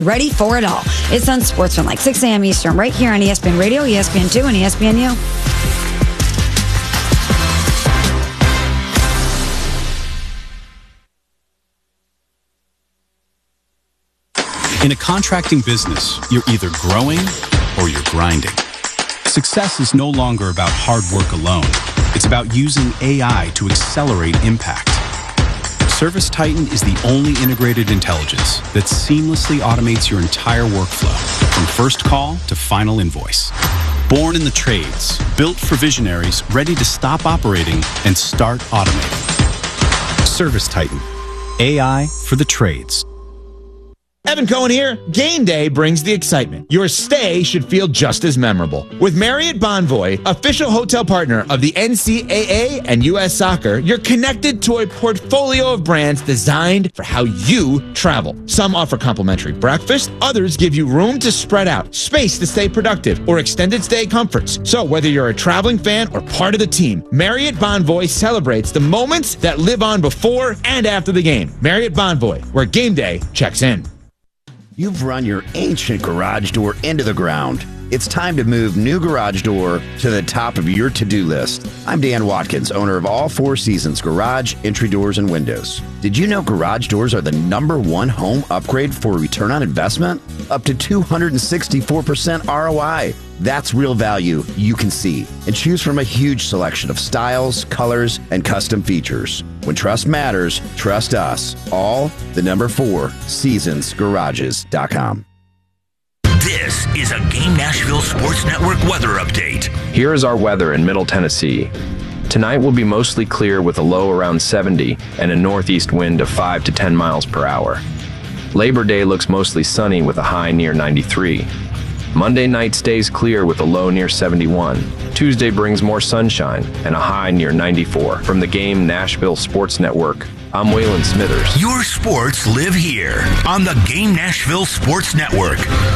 Ready for it all. It's on Sportsman, like 6 a.m. Eastern, right here on ESPN Radio, ESPN2, and ESPNU. In a contracting business, you're either growing or you're grinding. Success is no longer about hard work alone. It's about using AI to accelerate impact. ServiceTitan is the only integrated intelligence that seamlessly automates your entire workflow, from first call to final invoice. Born in the trades, built for visionaries ready to stop operating and start automating. ServiceTitan, AI for the trades. Evan Cohen here. Game day brings the excitement. Your stay should feel just as memorable. With Marriott Bonvoy, official hotel partner of the NCAA and U.S. Soccer, you're connected to a portfolio of brands designed for how you travel. Some offer complimentary breakfast, others give you room to spread out, space to stay productive, or extended stay comforts. So whether you're a traveling fan or part of the team, Marriott Bonvoy celebrates the moments that live on before and after the game. Marriott Bonvoy, where game day checks in. You've run your ancient garage door into the ground. It's time to move new garage door to the top of your to-do list. I'm Dan Watkins, owner of All Four Seasons Garage, Entry Doors, and Windows. Did you know garage doors are the #1 home upgrade for return on investment? Up to 264% ROI. That's real value you can see. And choose from a huge selection of styles, colors, and custom features. When trust matters, trust us. All the #4 seasonsgarages.com. This is a Game Nashville Sports Network weather update. Here is our weather in Middle Tennessee. Tonight will be mostly clear with a low around 70 and a northeast wind of 5 to 10 miles per hour. Labor Day looks mostly sunny with a high near 93. Monday night stays clear with a low near 71. Tuesday brings more sunshine and a high near 94. From the Game Nashville Sports Network, I'm Waylon Smithers. Your sports live here on the Game Nashville Sports Network.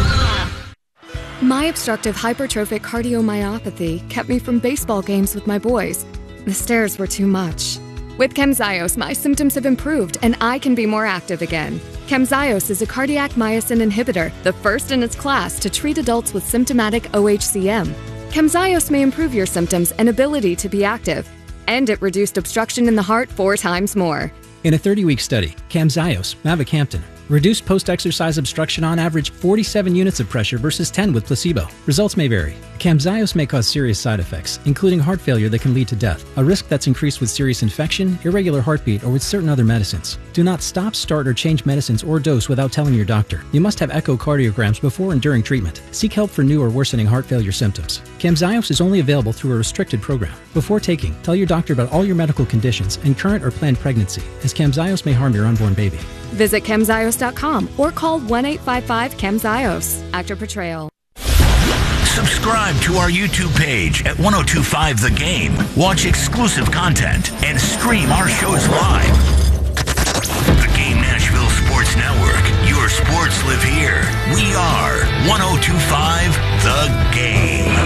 My obstructive hypertrophic cardiomyopathy kept me from baseball games with my boys. The stairs were too much. With Camzyos, my symptoms have improved and I can be more active again. Camzyos is a cardiac myosin inhibitor, the first in its class to treat adults with symptomatic OHCM. Camzyos may improve your symptoms and ability to be active, and it reduced obstruction in the heart 4 times more. In a 30-week study, Camzyos, mavacamten, reduced post-exercise obstruction on average 47 units of pressure versus 10 with placebo. Results may vary. Camzyos may cause serious side effects, including heart failure that can lead to death, a risk that's increased with serious infection, irregular heartbeat, or with certain other medicines. Do not stop, start, or change medicines or dose without telling your doctor. You must have echocardiograms before and during treatment. Seek help for new or worsening heart failure symptoms. Camzyos is only available through a restricted program. Before taking, tell your doctor about all your medical conditions and current or planned pregnancy, as Camzyos may harm your unborn baby. Visit Camzyos.com or call 1-855-CAMZYOS. Actor portrayal. Subscribe to our YouTube page at 1025 The Game. Watch exclusive content and stream our shows live. The Game Nashville Sports Network. Your sports live here. We are 1025 The Game.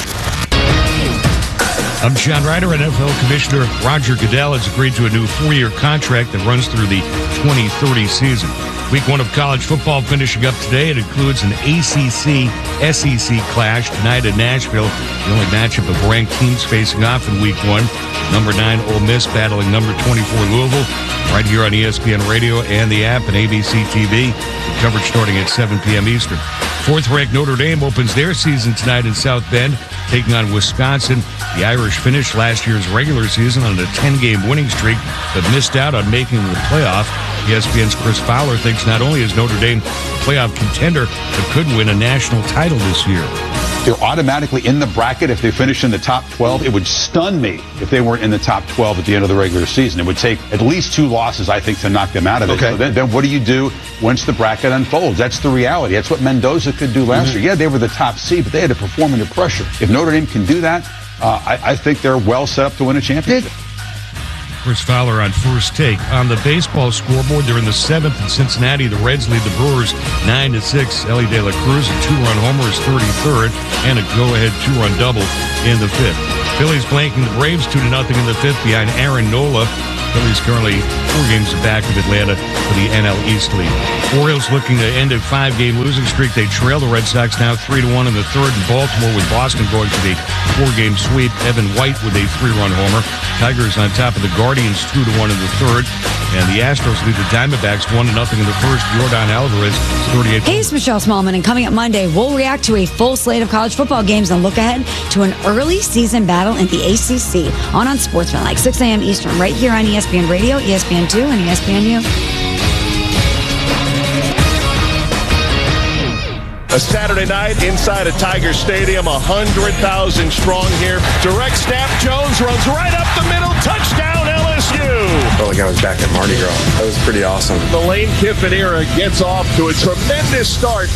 I'm John Ryder. NFL Commissioner Roger Goodell has agreed to a new 4-year contract that runs through the 2030 season. Week 1 of college football finishing up today. It includes an ACC-SEC clash tonight in Nashville. The only matchup of ranked teams facing off in Week 1. Number 9 Ole Miss battling number 24 Louisville. Right here on ESPN Radio and the app and ABC TV. The coverage starting at 7 p.m. Eastern. 4th-ranked Notre Dame opens their season tonight in South Bend, taking on Wisconsin. The Irish finished last year's regular season on a 10-game winning streak, but missed out on making the playoff. ESPN's Chris Fowler thinks not only is Notre Dame a playoff contender, but could win a national title this year. They're automatically in the bracket if they finish in the top 12. It would stun me if they weren't in the top 12 at the end of the regular season. It would take at least 2 losses, I think, to knock them out of it. Okay. So then what do you do once the bracket unfolds? That's the reality. That's what Mendoza could do last year. Yeah, they were the top seed, but they had to perform under pressure. If Notre Dame can do that, I think they're well set up to win a championship. Chris Fowler on First Take. On the baseball scoreboard, they're in the 7th in Cincinnati. The Reds lead the Brewers 9-6. Ellie De La Cruz, a 2-run homer, is 33rd, and a go-ahead 2-run double in the 5th. Phillies blanking the Braves 2-0 in the 5th behind Aaron Nola. Phillies currently 4 games back of Atlanta for the NL East lead. Orioles looking to end a 5-game losing streak. They trail the Red Sox now 3-1 in the third. In Baltimore with Boston going for the 4-game sweep. Evan White with a 3-run homer. Tigers on top of the Guardians 2-1 in the third. And the Astros lead the Diamondbacks 1-0 in the first. Jordan Alvarez 38. Hey, it's Michelle Smallman, and coming up Monday, we'll react to a full slate of college football games and look ahead to an early season battle in the ACC on Sportsmanlike, 6 a.m. Eastern, right here on ESPN Radio, ESPN2, and ESPNU. A Saturday night inside of Tiger Stadium, 100,000 strong here. Direct snap, Jones runs right up the middle, touchdown LSU. Felt like I was back at Mardi Gras. That was pretty awesome. The Lane Kiffin era gets off to a tremendous start.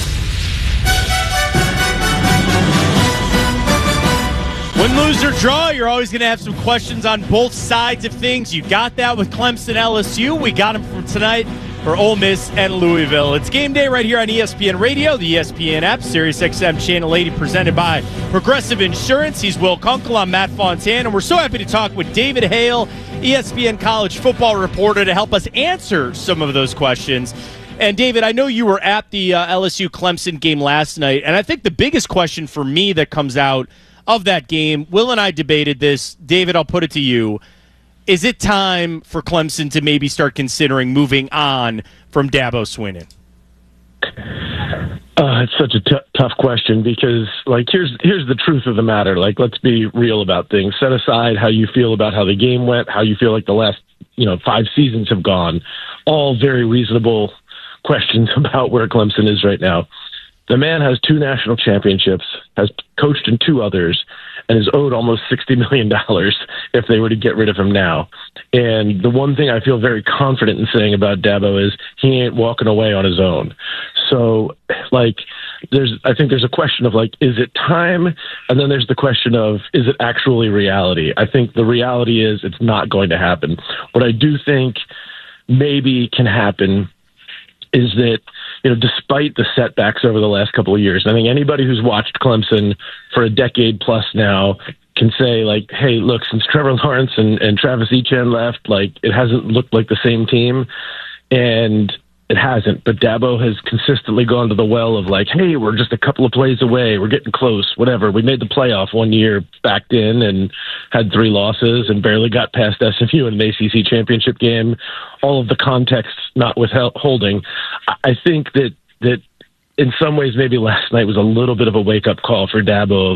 Win, lose, or draw, you're always going to have some questions on both sides of things. You got that with Clemson LSU. We got them for tonight for Ole Miss and Louisville. It's game day right here on ESPN Radio, the ESPN app, SiriusXM Channel 80, presented by Progressive Insurance. He's Will Kunkel. I'm Matt Fontaine, and we're so happy to talk with David Hale, ESPN college football reporter, to help us answer some of those questions. And, David, I know you were at the LSU-Clemson game last night, and I think the biggest question for me that comes out of that game, Will and I debated this. David, I'll put it to you. Is it time for Clemson to maybe start considering moving on from Dabo Swinney? It's such a tough question because, here's the truth of the matter. Let's be real about things. Set aside how you feel about how the game went, how you feel like the last, 5 seasons have gone. All very reasonable questions about where Clemson is right now. The man has 2 national championships, has coached in 2 others, and is owed almost $60 million if they were to get rid of him now. And the one thing I feel very confident in saying about Dabo is he ain't walking away on his own. So, I think there's a question of, is it time? And then there's the question of, is it actually reality? I think the reality is it's not going to happen. What I do think maybe can happen is that, despite the setbacks over the last couple of years, I think anybody who's watched Clemson for a decade plus now can say, hey, look, since Trevor Lawrence and Travis Etienne left, it hasn't looked like the same team. And it hasn't. But Dabo has consistently gone to the well of, hey, we're just a couple of plays away. We're getting close, whatever. We made the playoff one year, backed in and had 3 losses and barely got past SMU in an ACC championship game. All of the context not withholding. I think that in some ways maybe last night was a little bit of a wake-up call for Dabo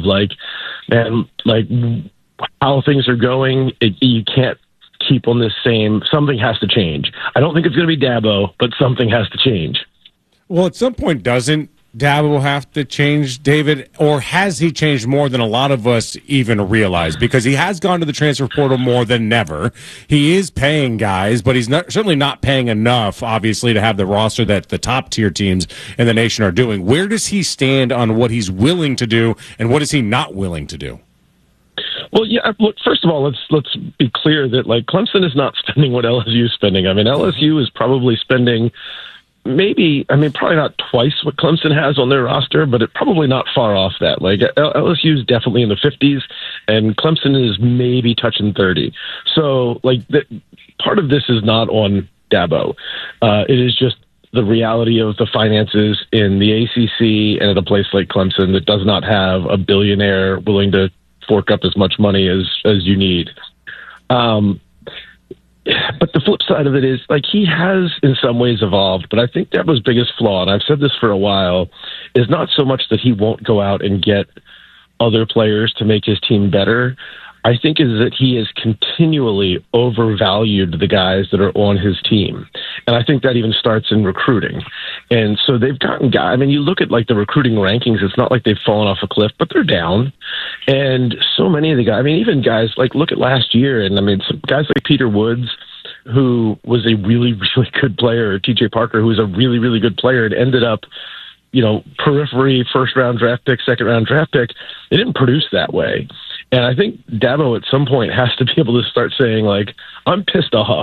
of, how things are going. You can't keep on this same. Something has to change. I don't think it's going to be Dabo, but something has to change. Well, at some point, doesn't Dabo have to change, David? Or has he changed more than a lot of us even realize? Because he has gone to the transfer portal more than ever. He is paying guys, but he's certainly not paying enough, obviously, to have the roster that the top-tier teams in the nation are doing. Where does he stand on what he's willing to do, and what is he not willing to do? Well, yeah. Look, first of all, let's be clear that Clemson is not spending what LSU is spending. I mean, LSU is probably spending probably not twice what Clemson has on their roster, but it's probably not far off that. LSU is definitely in the 50s, and Clemson is maybe touching 30. So, part of this is not on Dabo. It is just the reality of the finances in the ACC and at a place like Clemson that does not have a billionaire willing to fork up as much money as you need. But the flip side of it is, he has in some ways evolved, but I think Dabo's biggest flaw, and I've said this for a while, is not so much that he won't go out and get other players to make his team better. I think is that he has continually overvalued the guys that are on his team. And I think that even starts in recruiting. And so they've gotten guys. I mean, you look at the recruiting rankings, it's not like they've fallen off a cliff, but they're down. And so many of the guys, even guys look at last year, and some guys like Peter Woods, who was a really, really good player, or TJ Parker, who was a really, really good player and ended up, periphery, first-round draft pick, second-round draft pick. They didn't produce that way. And I think Dabo at some point has to be able to start saying, I'm pissed off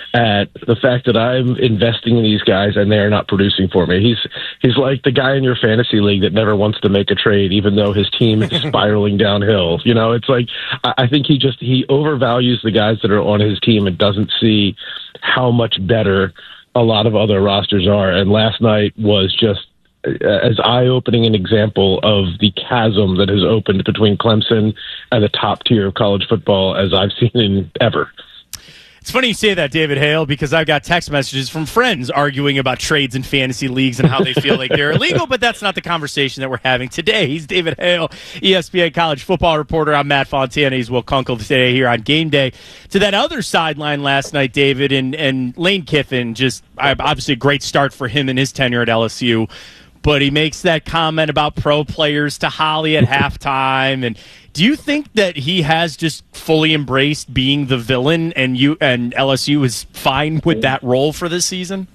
at the fact that I'm investing in these guys and they are not producing for me. He's like the guy in your fantasy league that never wants to make a trade, even though his team is spiraling downhill. You know, it's like I think he overvalues the guys that are on his team and doesn't see how much better a lot of other rosters are. And last night was just as eye-opening an example of the chasm that has opened between Clemson and the top tier of college football as I've seen in ever. It's funny you say that, David Hale, because I've got text messages from friends arguing about trades in fantasy leagues and how they feel like they're illegal, but that's not the conversation that we're having today. He's David Hale, ESPN college football reporter. I'm Matt Fontana. He's Will Kunkel today here on Game Day. To that other sideline last night, David, and Lane Kiffin, just obviously a great start for him in his tenure at LSU. But he makes that comment about pro players to Holly at halftime. And do you think that he has just fully embraced being the villain and LSU is fine with that role for this season?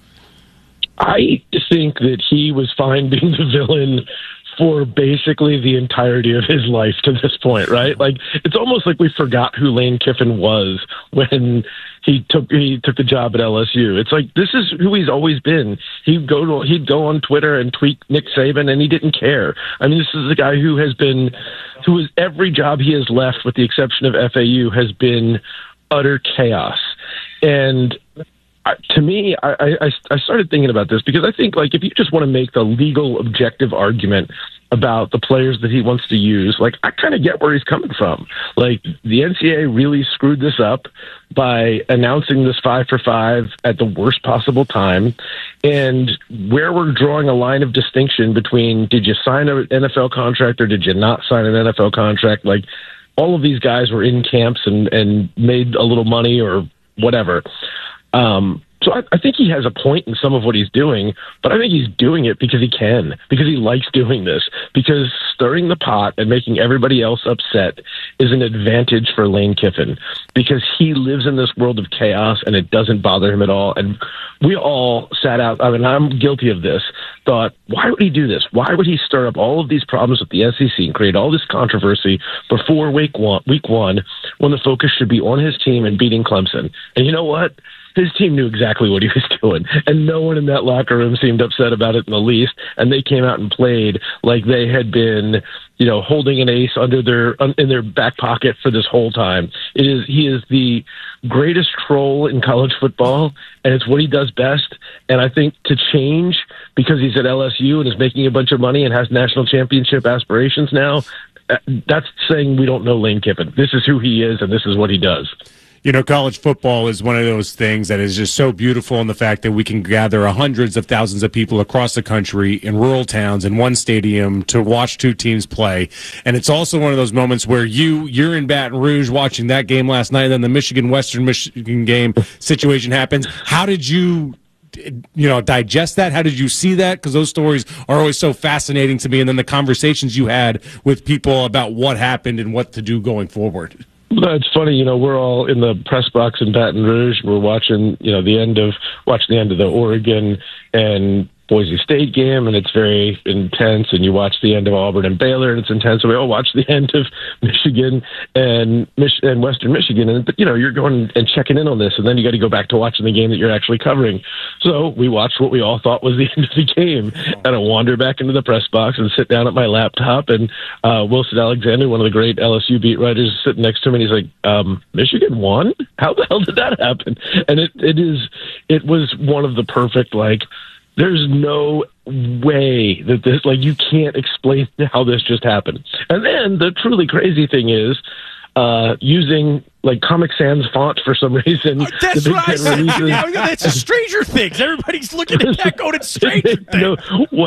I think that he was fine being the villain for basically the entirety of his life to this point, right? Like, it's almost like we forgot who Lane Kiffin was when he took the job at LSU. It's like, this is who he's always been. He'd go on Twitter and tweet Nick Saban, and he didn't care. I mean, this is a guy who has every job he has left, with the exception of FAU, has been utter chaos. And to me, I started thinking about this because I think, like, if you just want to make the legal, objective argument about the players that he wants to use, like, I kind of get where he's coming from. Like, the NCAA really screwed this up by announcing this 5 for 5 at the worst possible time, and where we're drawing a line of distinction between did you sign an NFL contract or did you not sign an NFL contract? Like, all of these guys were in camps and made a little money or whatever. So I think he has a point in some of what he's doing, but I think he's doing it because he can, because he likes doing this, because stirring the pot and making everybody else upset is an advantage for Lane Kiffin, because he lives in this world of chaos and it doesn't bother him at all. And we all sat out, I mean, I'm guilty of this, thought, why would he do this? Why would he stir up all of these problems with the SEC and create all this controversy before week one when the focus should be on his team and beating Clemson? And you know what? His team knew exactly what he was doing, and no one in that locker room seemed upset about it in the least. And they came out and played like they had been, you know, holding an ace in their back pocket for this whole time. He is the greatest troll in college football, and it's what he does best. And I think to change because he's at LSU and is making a bunch of money and has national championship aspirations now, that's saying we don't know Lane Kiffin. This is who he is, and this is what he does. You know, college football is one of those things that is just so beautiful in the fact that we can gather hundreds of thousands of people across the country in rural towns in one stadium to watch two teams play. And it's also one of those moments where you're in Baton Rouge watching that game last night, and then the Western Michigan game situation happens. How did you digest that? How did you see that? Because those stories are always so fascinating to me. And then the conversations you had with people about what happened and what to do going forward. It's funny, we're all in the press box in Baton Rouge. We're watching, the end of the Oregon and Boise State game, and it's very intense. And you watch the end of Auburn and Baylor, and it's intense. So we all watch the end of Michigan and Western Michigan, and you're going and checking in on this, and then you got to go back to watching the game that you're actually covering. So we watched what we all thought was the end of the game, and I wander back into the press box and sit down at my laptop, and Wilson Alexander, one of the great LSU beat writers, is sitting next to me, and he's like, "Michigan won? How the hell did that happen?" And it was one of the perfect, like, there's no way that this, like, you can't explain how this just happened. And then the truly crazy thing is using, like, Comic Sans font for some reason. That's what I said. It's Stranger Things. Everybody's looking at that going, it's Stranger Things.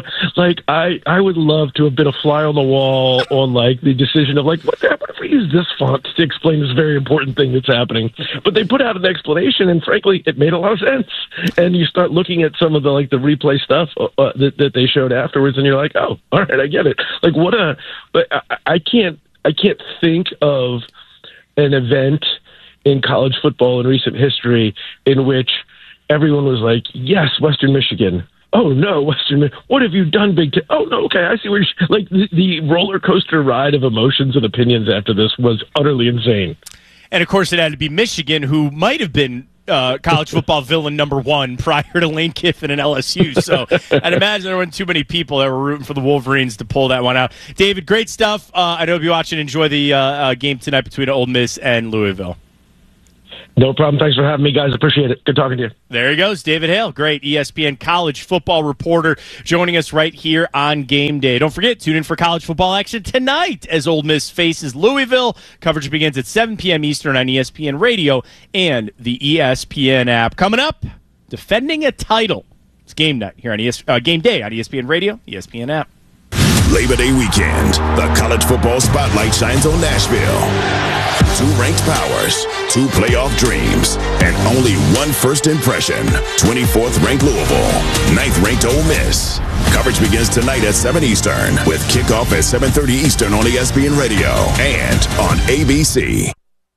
I would love to have been a fly on the wall on, like, the decision of, like, what if we use this font to explain this very important thing that's happening? But they put out an explanation, and frankly, it made a lot of sense. And you start looking at some of the, like, the replay stuff that they showed afterwards, and you're like, oh, all right, I get it. Like, but I can't think of an event in college football in recent history in which everyone was like, yes, Western Michigan. Oh, no, what have you done, Big Ten? Oh, no, okay, I see where you're... Like, the roller coaster ride of emotions and opinions after this was utterly insane. And, of course, it had to be Michigan, who might have been college football villain number one prior to Lane Kiffin and LSU. So I'd imagine there weren't too many people that were rooting for the Wolverines to pull that one out. David, great stuff. I know you'll be watching. Enjoy the game tonight between Ole Miss and Louisville. No problem. Thanks for having me, guys. Appreciate it. Good talking to you. There he goes, David Hale, great ESPN college football reporter, joining us right here on Game Day. Don't forget, tune in for college football action tonight as Ole Miss faces Louisville. Coverage begins at 7 p.m. Eastern on ESPN Radio and the ESPN app. Coming up, defending a title. It's game night here on Game Day on ESPN Radio, ESPN app. Labor Day weekend, the college football spotlight shines on Nashville. 2 ranked powers, 2 playoff dreams, and only 1 first impression. 24th ranked Louisville, 9th ranked Ole Miss. Coverage begins tonight at 7 Eastern with kickoff at 7:30 Eastern on ESPN Radio and on ABC.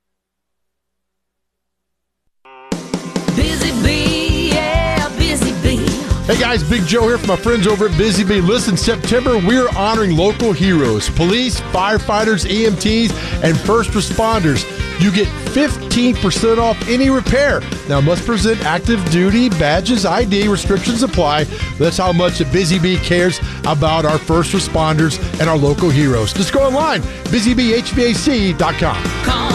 Hey guys, Big Joe here from my friends over at Busy Bee. Listen, September, we're honoring local heroes, police, firefighters, EMTs, and first responders. You get 15% off any repair. Now, must present active duty badges, ID, restrictions apply. That's how much Busy Bee cares about our first responders and our local heroes. Just go online, busybeehvac.com. Call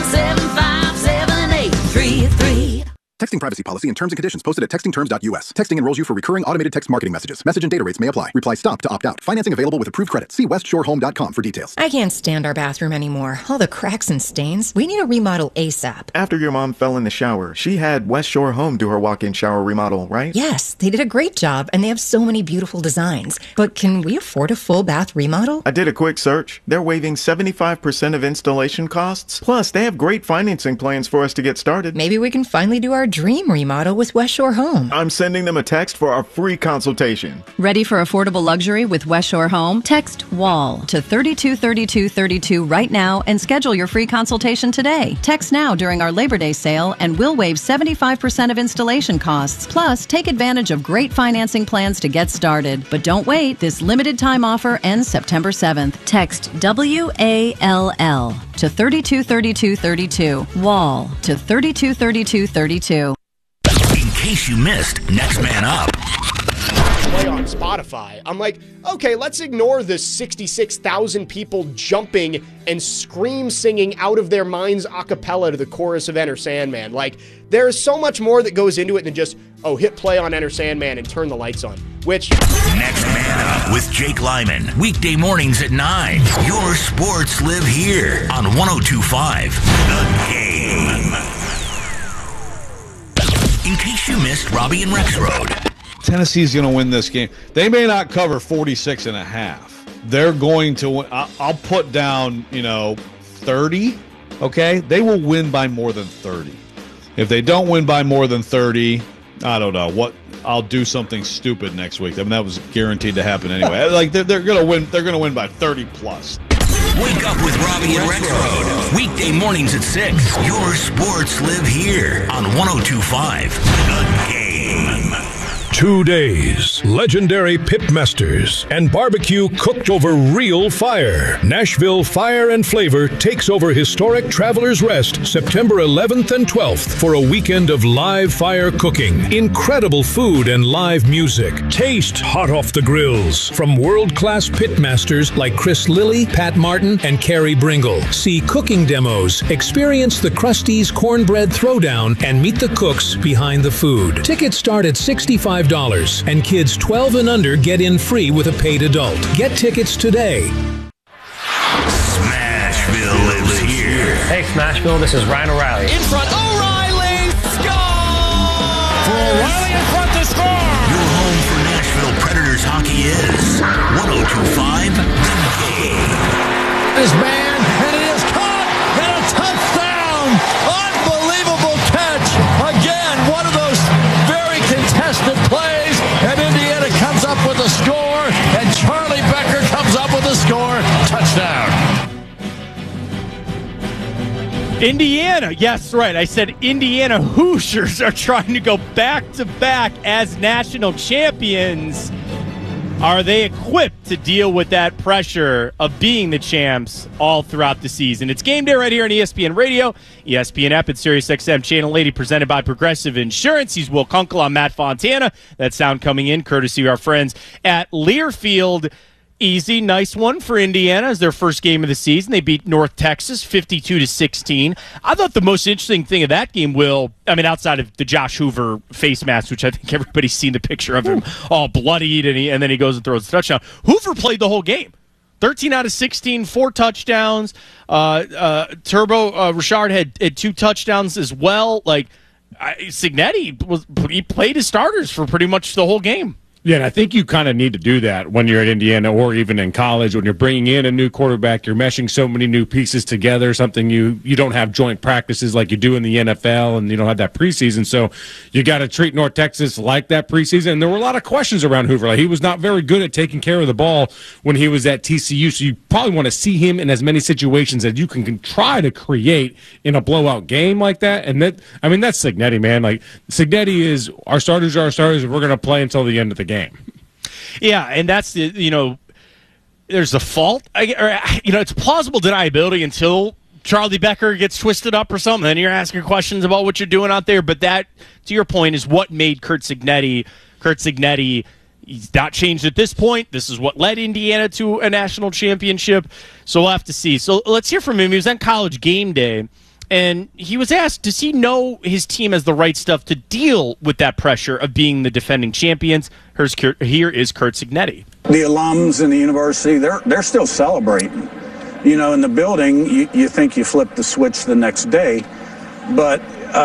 775-7833. Texting privacy policy and terms and conditions posted at textingterms.us. Texting enrolls you for recurring automated text marketing messages. Message and data rates may apply. Reply STOP to opt out. Financing available with approved credit. See westshorehome.com for details. I can't stand our bathroom anymore. All the cracks and stains. We need a remodel ASAP. After your mom fell in the shower, she had West Shore Home do her walk-in shower remodel, right? Yes, they did a great job, and they have so many beautiful designs. But can we afford a full bath remodel? I did a quick search. They're waiving 75% of installation costs. Plus, they have great financing plans for us to get started. Maybe we can finally do our dream remodel with West Shore Home. I'm sending them a text for our free consultation. Ready for affordable luxury with West Shore Home? Text WALL to 323232 right now and schedule your free consultation today. Text now during our Labor Day sale and we'll waive 75% of installation costs. Plus, take advantage of great financing plans to get started. But don't wait. This limited time offer ends September 7th. Text WALL to 323232. WALL to 323232. In case you missed Next Man Up. Play on Spotify. I'm like, okay, let's ignore the 66,000 people jumping and scream singing out of their minds a cappella to the chorus of Enter Sandman. Like, there's so much more that goes into it than just, oh, hit play on Enter Sandman and turn the lights on. Which... Next Man Up with Jake Lyman. Weekday mornings at 9. Your sports live here on 102.5 The Game. In case you missed Robbie and Rex Road. Tennessee's going to win this game. They may not cover 46.5. They're going to win. I'll put down, 30, okay? They will win by more than 30. If they don't win by more than 30, I don't know. I'll do something stupid next week. I mean, that was guaranteed to happen anyway. Like, they're going to win. They're going to win by 30 plus. Wake up with Robbie and Rex Road. Weekday mornings at 6. Your sports live here on 102.5 The Game. 2 days, legendary pitmasters, and barbecue cooked over real fire. Nashville Fire and Flavor takes over historic Travelers Rest September 11th and 12th for a weekend of live fire cooking, incredible food and live music. Taste hot off the grills from world-class pitmasters like Chris Lilly, Pat Martin, and Carrie Bringle. See cooking demos, experience the Krusty's Cornbread Throwdown, and meet the cooks behind the food. Tickets start at $65, and kids 12 and under get in free with a paid adult. Get tickets today. Smashville lives here. Hey, Smashville, this is Ryan O'Reilly. In front, O'Reilly! Score! For O'Reilly in front to score! Your home for Nashville Predators hockey is 102.5 The Game. This man, and it is caught, and a touchdown! Unbelievable catch! Again, one of those very contested plays, and Indiana comes up with a score, and Charlie Becker comes up with a score. Touchdown. Indiana, yes, right. I said Indiana Hoosiers are trying to go back-to-back as national champions. Are they equipped to deal with that pressure of being the champs all throughout the season? It's game day right here on ESPN Radio, ESPN app, and SiriusXM Channel 80, presented by Progressive Insurance. He's Will Kunkel. I'm Matt Fontana. That sound coming in courtesy of our friends at Learfield. Easy, nice one for Indiana as their first game of the season. They beat North Texas 52-16. I thought the most interesting thing of that game, Will, outside of the Josh Hoover face mask, which I think everybody's seen the picture of him all bloodied, and then he goes and throws a touchdown. Hoover played the whole game. 13 out of 16, 4 touchdowns. Richard had 2 touchdowns as well. Cignetti he played his starters for pretty much the whole game. Yeah, and I think you kind of need to do that when you're at Indiana or even in college. When you're bringing in a new quarterback, you're meshing so many new pieces together, something you don't have joint practices like you do in the NFL, and you don't have that preseason. So you got to treat North Texas like that preseason. And there were a lot of questions around Hoover. He was not very good at taking care of the ball when he was at TCU, so you probably want to see him in as many situations as you can try to create in a blowout game like that. And that's Cignetti, man. Cignetti is our starters are our starters, and we're going to play until the end of the game. Yeah, and that's there's a fault. It's plausible deniability until Charlie Becker gets twisted up or something. Then you're asking questions about what you're doing out there. But that, to your point, is what made Curt Cignetti. He's not changed at this point. This is what led Indiana to a national championship. So we'll have to see. So let's hear from him. He was on College Game Day. And he was asked, does he know his team has the right stuff to deal with that pressure of being the defending champions? Here is Curt Cignetti. The alums in the university, they're still celebrating. In the building, you think you flip the switch the next day. But,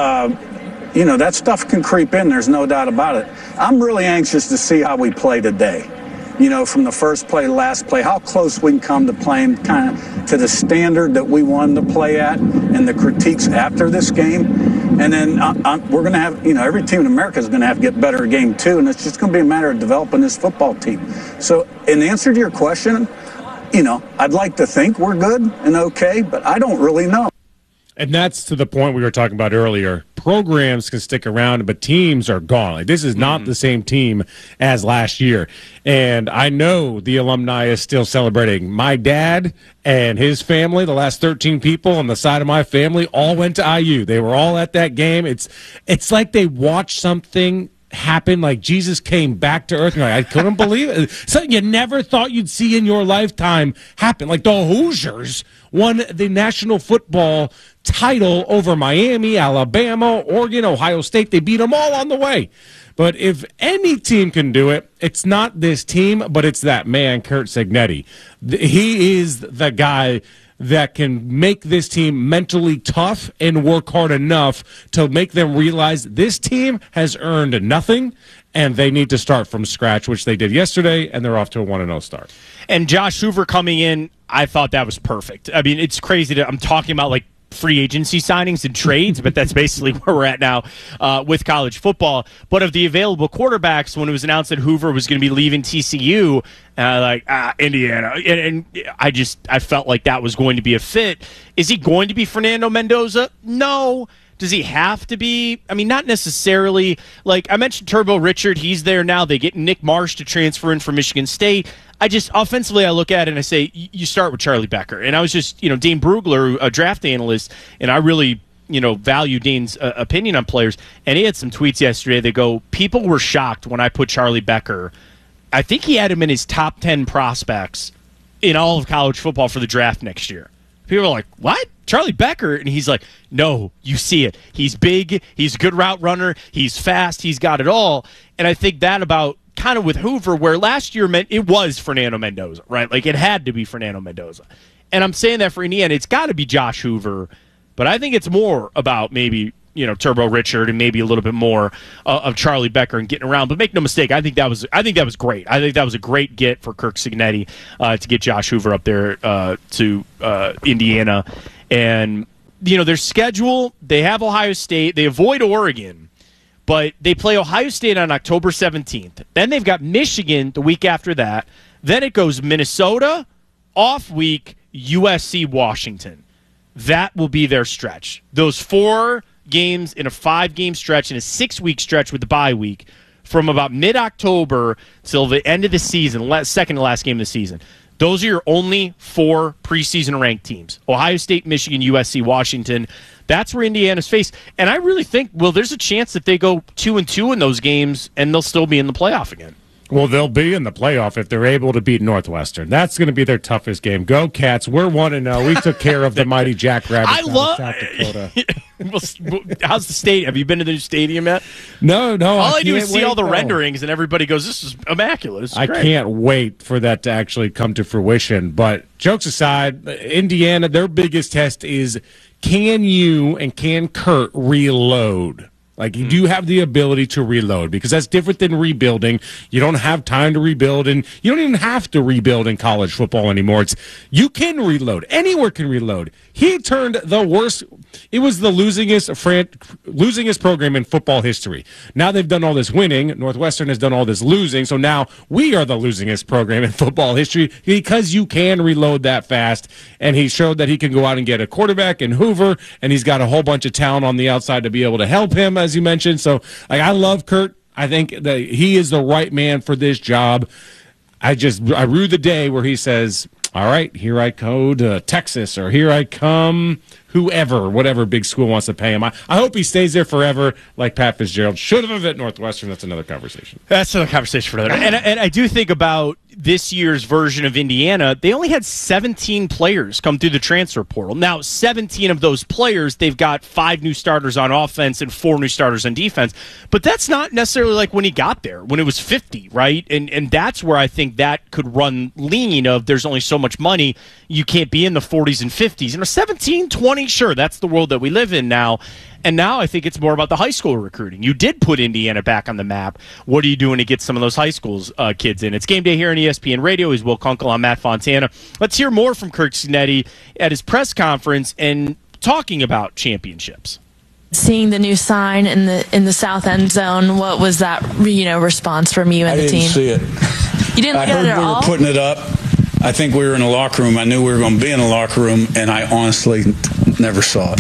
that stuff can creep in. There's no doubt about it. I'm really anxious to see how we play today. From the first play to last play, how close we can come to playing kind of to the standard that we wanted to play at and the critiques after this game. And then we're going to have, every team in America is going to have to get better at game 2, and it's just going to be a matter of developing this football team. So in answer to your question, I'd like to think we're good and okay, but I don't really know. And that's to the point we were talking about earlier. Programs can stick around, but teams are gone. This is not the same team as last year. And I know the alumni is still celebrating. My dad and his family, the last 13 people on the side of my family, all went to IU. They were all at that game. It's like they watched something happen, like Jesus came back to earth. I couldn't believe it. Something you never thought you'd see in your lifetime happen. Like the Hoosiers won the national football title over Miami, Alabama, Oregon, Ohio State. They beat them all on the way. But if any team can do it, it's not this team, but it's that man, Curt Cignetti. He is the guy that can make this team mentally tough and work hard enough to make them realize this team has earned nothing and they need to start from scratch, which they did yesterday, and they're off to a 1-0 start. And Josh Hoover coming in, I thought that was perfect. It's crazy I'm talking about free agency signings and trades, but that's basically where we're at now with college football. But of the available quarterbacks, when it was announced that Hoover was going to be leaving TCU, Indiana, and I felt like that was going to be a fit. Is he going to be Fernando Mendoza? No. Does he have to be? Not necessarily. I mentioned Turbo Richard. He's there now. They get Nick Marsh to transfer in from Michigan State. Offensively, I look at it and I say, you start with Charlie Becker. And I was just, Dane Brugler, a draft analyst, and I really, value Dane's opinion on players. And he had some tweets yesterday that go, people were shocked when I put Charlie Becker. I think he had him in his top 10 prospects in all of college football for the draft next year. People are like, what? Charlie Becker? And he's like, no, you see it. He's big. He's a good route runner. He's fast. He's got it all. And I think that about kind of with Hoover, where last year meant it was Fernando Mendoza, right? It had to be Fernando Mendoza. And I'm saying that for Indiana, it's got to be Josh Hoover. But I think it's more about maybe, Turbo Richard and maybe a little bit more of Charlie Becker and getting around. But make no mistake, I think that was great. I think that was a great get for Curt Cignetti to get Josh Hoover up there to Indiana. And, their schedule, they have Ohio State. They avoid Oregon. But they play Ohio State on October 17th. Then they've got Michigan the week after that. Then it goes Minnesota, off week, USC, Washington. That will be their stretch. Those 4 games in a 5-game stretch, in a 6-week stretch with the bye week from about mid-October till the end of the season, second to last game of the season, those are your only 4 preseason ranked teams. Ohio State, Michigan, USC, Washington. That's where Indiana's faced. And I really think, there's a chance that they go 2-2 in those games and they'll still be in the playoff again. Well, they'll be in the playoff if they're able to beat Northwestern. That's going to be their toughest game. Go Cats. We're 1-0. We took care of the mighty Jackrabbits down in South Dakota. How's the stadium? Have you been to the new stadium yet? No. All I do is see all the renderings, and everybody goes, this is immaculate. This is I great. can't wait for that to actually come to fruition. But jokes aside, Indiana, their biggest test is can you and can Kurt reload? Like, you do have the ability to reload, because that's different than rebuilding. You don't have time to rebuild, and you don't even have to rebuild in college football anymore. You can reload. Anywhere can reload. He turned the worst. It was the losingest program in football history. Now they've done all this winning. Northwestern has done all this losing, so now we are the losingest program in football history because you can reload that fast, and he showed that he can go out and get a quarterback in Hoover, and he's got a whole bunch of talent on the outside to be able to help him, as you mentioned. So, I love Kurt. I think that he is the right man for this job. I rue the day where he says, all right, here I go to Texas, or here I come, whatever big school wants to pay him. I hope he stays there forever, like Pat Fitzgerald should have at Northwestern. That's another conversation. That's another conversation for another. And I do think about this year's version of Indiana. They only had 17 players come through the transfer portal. Now, 17 of those players, they've got 5 new starters on offense and 4 new starters on defense. But that's not necessarily like when he got there, when it was 50, right? And that's where I think that could run lean of there's only so much money. You can't be in the 40s and 50s. 17, 20, sure, that's the world that we live in now. And now I think it's more about the high school recruiting. You did put Indiana back on the map. What are you doing to get some of those high schools kids in? It's Game Day here on ESPN Radio. He's Will Kunkel. I'm Matt Fontana. Let's hear more from Kirk Cignetti at his press conference and talking about championships. Seeing the new sign in the south end zone, what was that response from you and the team? I didn't see it. You didn't look at it at all? I heard we were putting it up. I think we were in the locker room. I knew we were going to be in the locker room, and I honestly never saw it.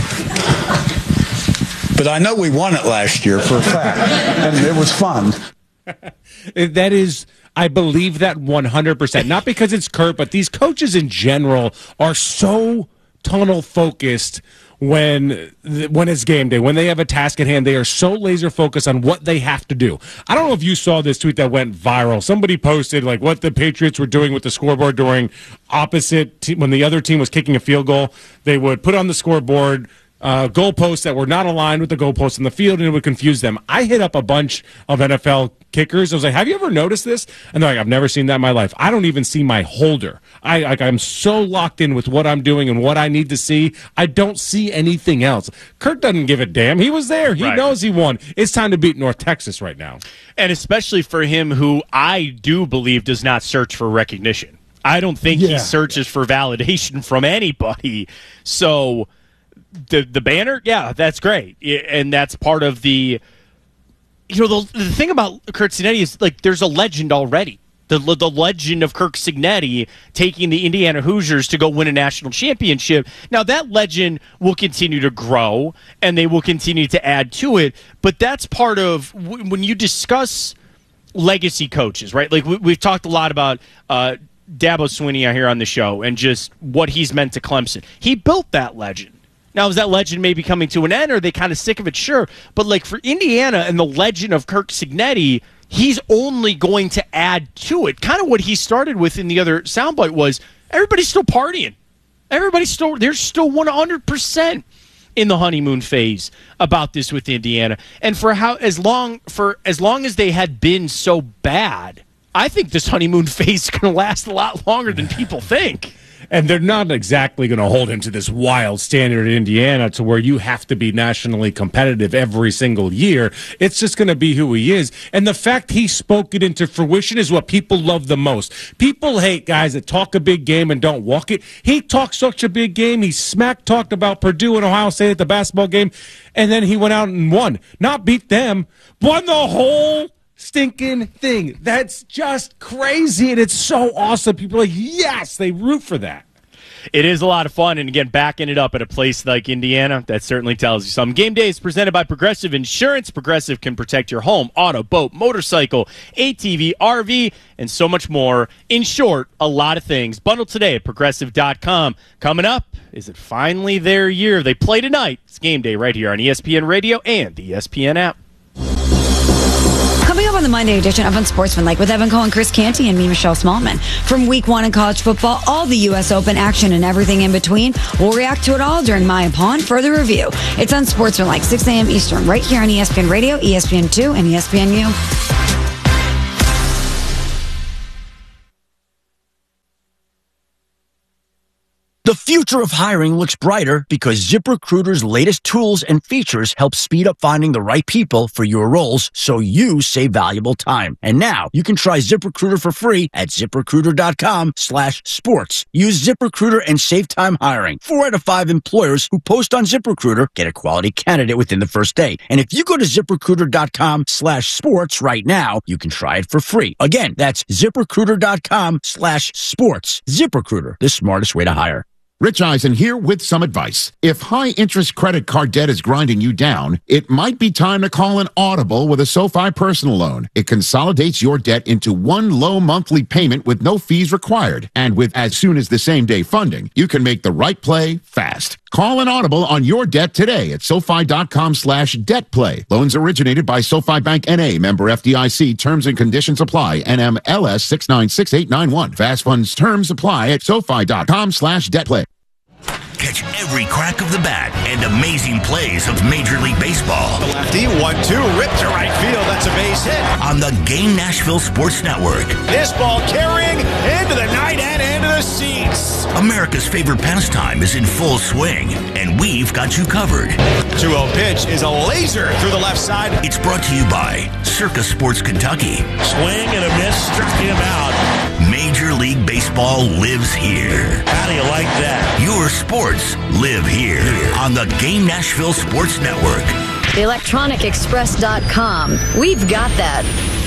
But I know we won it last year for a fact, and it was fun. That is, I believe that 100%. Not because it's Kurt, but these coaches in general are so tunnel focused when it's game day, when they have a task at hand. They are so laser focused on what they have to do. I don't know if you saw this tweet that went viral. Somebody posted like what the Patriots were doing with the scoreboard during when the other team was kicking a field goal. They would put on the scoreboard goalposts that were not aligned with the goalposts in the field, and it would confuse them. I hit up a bunch of NFL kickers. I was like, have you ever noticed this? And they're like, I've never seen that in my life. I don't even see my holder. I'm so locked in with what I'm doing and what I need to see. I don't see anything else. Kurt doesn't give a damn. He was there. He knows he won. It's time to beat North Texas right now. And especially for him, who I do believe does not search for recognition. I don't think he searches for validation from anybody. So the banner, that's great. And that's part of the the thing about Kirk Cignetti is like there's a legend already. The legend of Kirk Cignetti taking the Indiana Hoosiers to go win a national championship. Now, that legend will continue to grow, and they will continue to add to it. But that's part of when you discuss legacy coaches, right? Like we've talked a lot about Dabo Swinney here on the show and just what he's meant to Clemson. He built that legend. Now, is that legend maybe coming to an end, or are they kind of sick of it? Sure. But like for Indiana and the legend of Kirk Cignetti, he's only going to add to it. Kind of what he started with in the other soundbite was everybody's still partying. They're still 100% in the honeymoon phase about this with Indiana. And for as long as they had been so bad, I think this honeymoon phase is going to last a lot longer than people think. And they're not exactly going to hold him to this wild standard in Indiana to where you have to be nationally competitive every single year. It's just going to be who he is. And the fact he spoke it into fruition is what people love the most. People hate guys that talk a big game and don't walk it. He talked such a big game. He smack-talked about Purdue and Ohio State at the basketball game, and then he went out and won. Not beat them, won the whole stinking thing. That's just crazy, and it's so awesome. People are like, yes, they root for that. it is a lot of fun. And again, backing it up at a place like Indiana, that certainly tells you something. Game Day is presented by Progressive Insurance. Progressive can protect your home, auto, boat, motorcycle, ATV, RV, and so much more. In short, a lot of things. Bundle today at Progressive.com. Coming up, is it finally their year? They play tonight. It's Game Day right here on ESPN Radio and the ESPN app. Coming up on the Monday edition of Unsportsmanlike with Evan Cohen, Chris Canty, and me, Michelle Smallman. From week 1 in college football, all the U.S. Open action and everything in between. We'll react to it all during Maya Pawn Further Review. It's Unsportsmanlike, 6 a.m. Eastern, right here on ESPN Radio, ESPN2, and ESPNU. The future of hiring looks brighter because ZipRecruiter's latest tools and features help speed up finding the right people for your roles so you save valuable time. And now you can try ZipRecruiter for free at ZipRecruiter.com/sports. Use ZipRecruiter and save time hiring. 4 out of 5 employers who post on ZipRecruiter get a quality candidate within the first day. And if you go to ZipRecruiter.com/sports right now, you can try it for free. Again, that's ZipRecruiter.com/sports. ZipRecruiter, the smartest way to hire. Rich Eisen here with some advice. If high-interest credit card debt is grinding you down, it might be time to call an Audible with a SoFi personal loan. It consolidates your debt into one low monthly payment with no fees required. And with as soon as the same-day funding, you can make the right play fast. Call an Audible on your debt today at SoFi.com/debtplay. Loans originated by SoFi Bank N.A., member FDIC. Terms and conditions apply. NMLS 696891. Fast funds terms apply at SoFi.com/debtplay. Catch every crack of the bat and amazing plays of Major League Baseball. The lefty, 1-2, ripped to right field. That's a base hit. On the Game Nashville Sports Network. This ball carrying into the night and into the seats. America's favorite pastime is in full swing, and we've got you covered. 2-0 pitch is a laser through the left side. It's brought to you by Circa Sports Kentucky. Swing and a miss, struck him out. Major League Baseball lives here. How do you like that? Your sports live here on the Game Nashville Sports Network. ElectronicExpress.com. We've got that.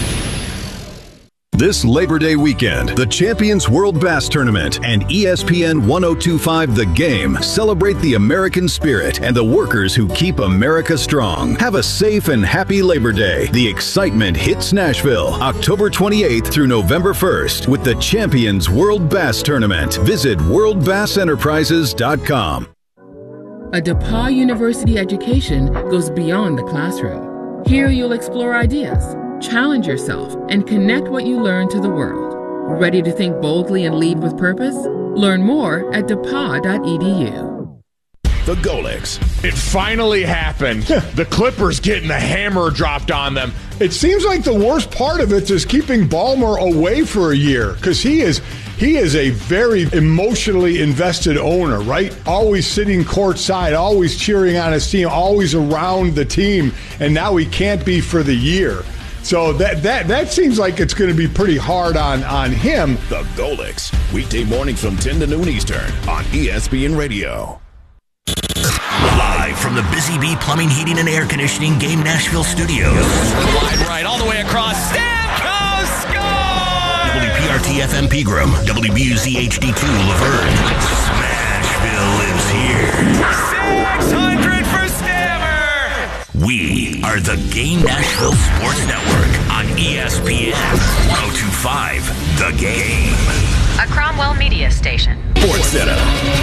This Labor Day weekend, the Champions World Bass Tournament and ESPN 1025 The Game celebrate the American spirit and the workers who keep America strong. Have a safe and happy Labor Day. The excitement hits Nashville October 28th through November 1st with the Champions World Bass Tournament. Visit worldbassenterprises.com. A DePauw University education goes beyond the classroom. Here you'll explore ideas, challenge yourself, and connect what you learn to the world. Ready to think boldly and lead with purpose? Learn more at depaw.edu. The Golics. It finally happened. The Clippers getting the hammer dropped on them. It seems like the worst part of it is keeping Ballmer away for a year because he is a very emotionally invested owner, right? Always sitting courtside, always cheering on his team, always around the team, and now he can't be for the year. So that seems like it's going to be pretty hard on him. The Golics, weekday mornings from 10 to noon Eastern on ESPN Radio. Live from the Busy Bee Plumbing, Heating, and Air Conditioning Game Nashville Studios. Wide right, all the way across. Stamkos scores! WPRT FM Pegram, WBUZ HD2 Laverne. Smashville lives here. 600 for Stammer! We are the Game Nashville Sports Network on ESPN 1025 The Game. A Cromwell Media Station. Sports Center.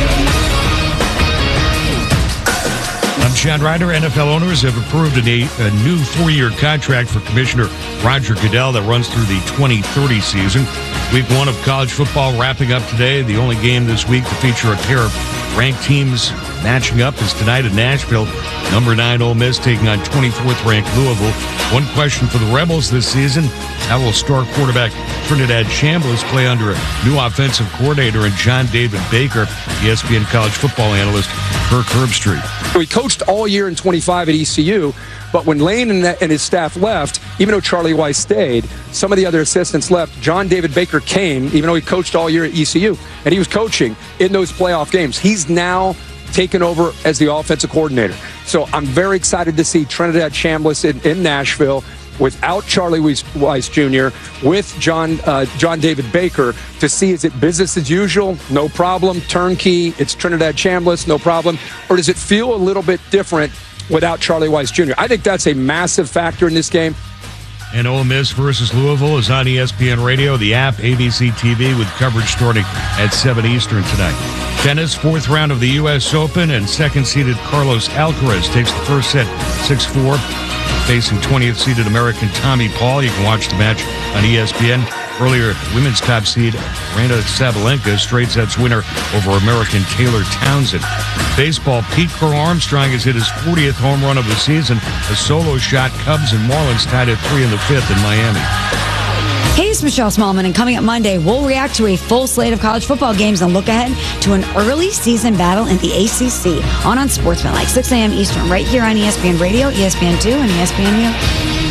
I'm Sean Ryder. NFL owners have approved a new 4-year contract for Commissioner Roger Goodell that runs through the 2030 season. Week 1 of college football wrapping up today. The only game this week to feature a pair of ranked teams matching up is tonight in Nashville. Number 9 Ole Miss taking on 24th ranked Louisville. One question for the Rebels this season: how will star quarterback Trinidad Chambliss play under a new offensive coordinator in John David Baker? ESPN college football analyst Kirk Herbstreit. He coached all year in 25 at ECU, but when Lane and his staff left, even though Charlie Weiss stayed, some of the other assistants left. John David Baker came, even though he coached all year at ECU, and he was coaching in those playoff games. He's now taken over as the offensive coordinator. So I'm very excited to see Trinidad Chambliss in Nashville. without Charlie Weiss Jr., with John David Baker, to see, is it business as usual, no problem, turnkey, it's Trinidad Chambliss, no problem, or does it feel a little bit different without Charlie Weiss Jr.? I think that's a massive factor in this game. And Ole Miss versus Louisville is on ESPN Radio, the app, ABC TV, with coverage starting at 7 Eastern tonight. Tennis, fourth round of the U.S. Open, and second-seeded Carlos Alcaraz takes the first set 6-4, facing 20th-seeded American Tommy Paul. You can watch the match on ESPN. Earlier, women's top seed Aryna Sabalenka, straight sets winner over American Taylor Townsend. Baseball, Pete Crow Armstrong has hit his 40th home run of the season. A solo shot, Cubs and Marlins tied at 3 in the 5th in Miami. Hey, it's Michelle Smallman, and coming up Monday, we'll react to a full slate of college football games and look ahead to an early season battle in the ACC on Sportsman, like 6 a.m. Eastern, right here on ESPN Radio, ESPN2, and ESPNU.